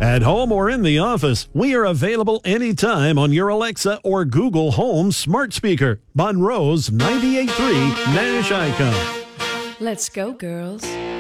At home or in the office, we are available anytime on your Alexa or Google Home smart speaker. Monroe's 98.3 Nash Icon. Let's go, girls.